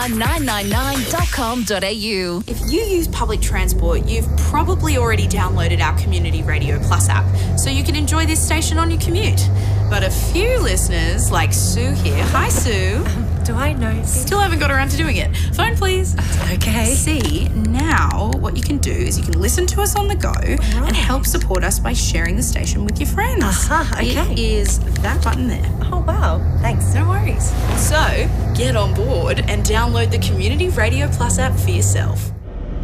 999.com.au. If you use public transport, you've probably already downloaded our Community Radio Plus app, so you can enjoy this station on your commute. But a few listeners, like Sue here, hi Sue. Do I know? Still haven't got around to doing it. Phone please. Okay. See, now what you can do is you can listen to us on the go and help support us by sharing the station with your friends. Okay. It is that button there. Oh, wow. Thanks. No worries. So, get on board and download the Community Radio Plus app for yourself.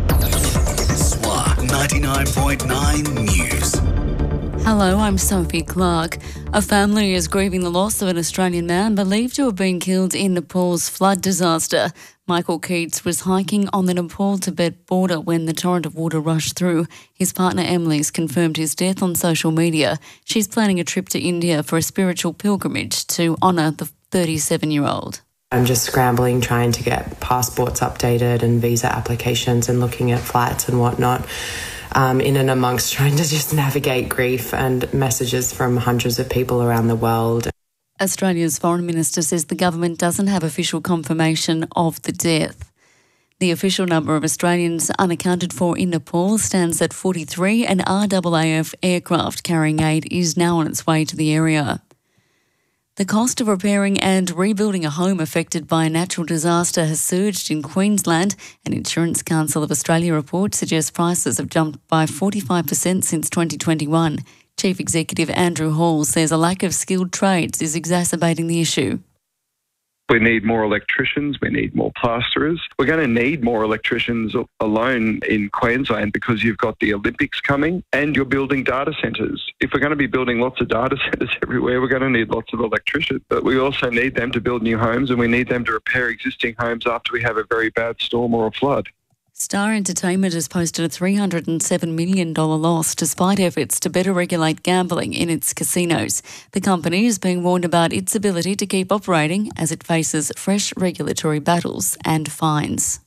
SWA 99.9 News. Hello, I'm Sophie Clark. A family is grieving the loss of an Australian man believed to have been killed in Nepal's flood disaster. Michael Keats was hiking on the Nepal-Tibet border when the torrent of water rushed through. His partner Emily's confirmed his death on social media. She's planning a trip to India for a spiritual pilgrimage to honour the 37-year-old. I'm just scrambling, trying to get passports updated and visa applications and looking at flights and whatnot. In and amongst trying to just navigate grief and messages from hundreds of people around the world. Australia's Foreign Minister says the government doesn't have official confirmation of the death. The official number of Australians unaccounted for in Nepal stands at 43, and RAAF aircraft carrying aid is now on its way to the area. The cost of repairing and rebuilding a home affected by a natural disaster has surged in Queensland. An Insurance Council of Australia report suggests prices have jumped by 45% since 2021. Chief Executive Andrew Hall says a lack of skilled trades is exacerbating the issue. We need more electricians, we need more plasterers. We're going to need more electricians alone in Queensland because you've got the Olympics coming and you're building data centres. If we're going to be building lots of data centres everywhere, we're going to need lots of electricians. But we also need them to build new homes, and we need them to repair existing homes after we have a very bad storm or a flood. Star Entertainment has posted a $307 million loss despite efforts to better regulate gambling in its casinos. The company is being warned about its ability to keep operating as it faces fresh regulatory battles and fines.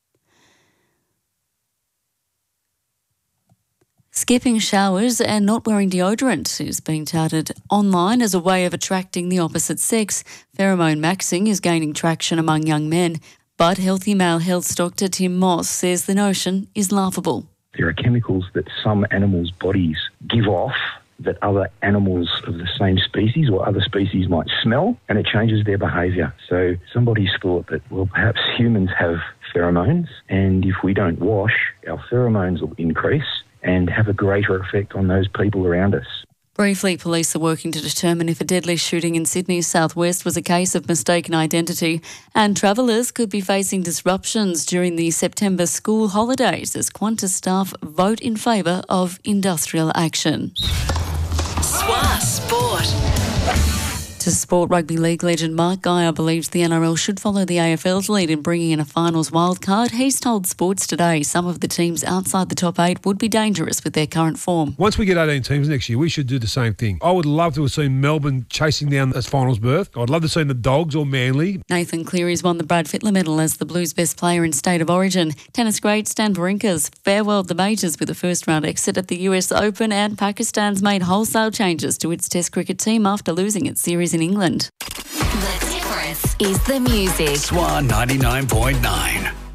Skipping showers and not wearing deodorant is being touted online as a way of attracting the opposite sex. Pheromone maxing is gaining traction among young men. But Healthy Male Health's Dr. Tim Moss says the notion is laughable. There are chemicals that some animals' bodies give off that other animals of the same species or other species might smell, and it changes their behaviour. So somebody's thought that, well, perhaps humans have pheromones, and if we don't wash, our pheromones will increase and have a greater effect on those people around us. Briefly, police are working to determine if a deadly shooting in Sydney's southwest was a case of mistaken identity, and travellers could be facing disruptions during the September school holidays as Qantas staff vote in favour of industrial action. SWA Sport. To sport, rugby league legend Mark Geyer believes the NRL should follow the AFL's lead in bringing in a finals wildcard. He's told Sports Today some of the teams outside the top 8 would be dangerous with their current form. Once we get 18 teams next year, we should do the same thing. I would love to have seen Melbourne chasing down this finals berth. I'd love to have seen the Dogs or Manly. Nathan Cleary's won the Brad Fittler medal as the Blues' best player in State of Origin. Tennis great Stan Wawrinka's farewelled the majors with a first-round exit at the US Open, and Pakistan's made wholesale changes to its Test cricket team after losing its series in England. The difference is the music. SWA 99.9.